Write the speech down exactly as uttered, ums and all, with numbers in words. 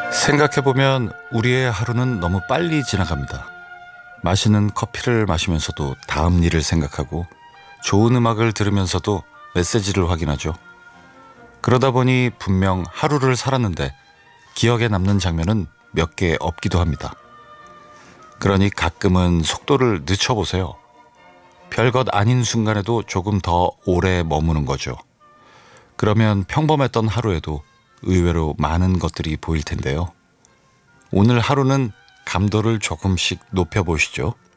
생각해보면 우리의 하루는 너무 빨리 지나갑니다. 맛있는 커피를 마시면서도 다음 일을 생각하고 좋은 음악을 들으면서도 메시지를 확인하죠. 그러다 보니 분명 하루를 살았는데 기억에 남는 장면은 몇 개 없기도 합니다. 그러니 가끔은 속도를 늦춰보세요. 별것 아닌 순간에도 조금 더 오래 머무는 거죠. 그러면 평범했던 하루에도 의외로 많은 것들이 보일 텐데요. 오늘 하루는 감도를 조금씩 높여보시죠.